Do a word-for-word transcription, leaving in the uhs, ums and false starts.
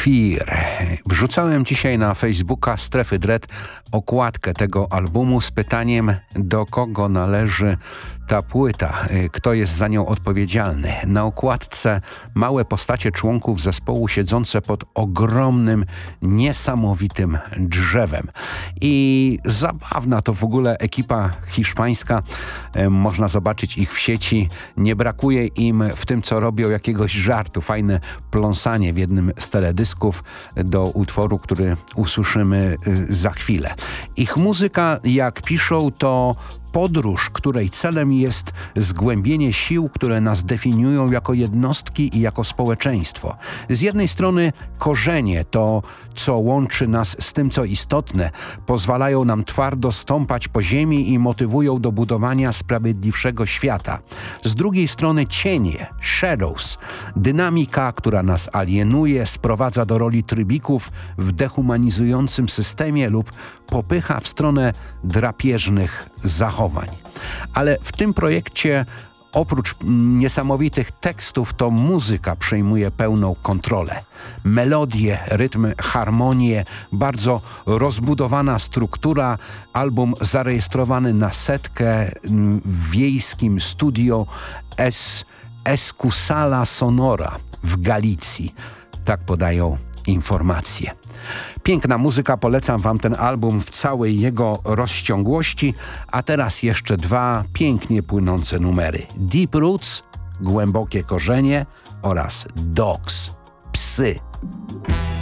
Fear. Wrzucałem dzisiaj na Facebooka Strefy Dread okładkę tego albumu z pytaniem, do kogo należy ta płyta, kto jest za nią odpowiedzialny. Na okładce małe postacie członków zespołu siedzące pod ogromnym, niesamowitym drzewem. I zabawna to w ogóle ekipa hiszpańska. Można zobaczyć ich w sieci. Nie brakuje im w tym, co robią, jakiegoś żartu. Fajne pląsanie w jednym z teledysków do utworu, który usłyszymy za chwilę. Ich muzyka, jak piszą, to podróż, której celem jest zgłębienie sił, które nas definiują jako jednostki i jako społeczeństwo. Z jednej strony korzenie, to co łączy nas z tym, co istotne, pozwalają nam twardo stąpać po ziemi i motywują do budowania sprawiedliwszego świata. Z drugiej strony cienie, shadows, dynamika, która nas alienuje, sprowadza do roli trybików w dehumanizującym systemie lub popycha w stronę drapieżnych zachowań. Ale w tym projekcie oprócz niesamowitych tekstów to muzyka przejmuje pełną kontrolę. Melodie, rytmy, harmonie, bardzo rozbudowana struktura. Album zarejestrowany na setkę w wiejskim studio Es, Escusala Sonora w Galicji. Tak podają informacje. Piękna muzyka, polecam wam ten album w całej jego rozciągłości, a teraz jeszcze dwa pięknie płynące numery. Deep Roots, głębokie korzenie oraz Dogs, psy.